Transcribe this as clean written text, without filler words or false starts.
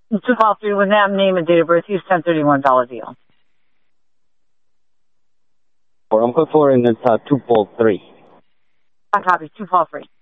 253 with name and date of birth. Use $1031 deal. I'm good for, and it's 243. I copy. 243.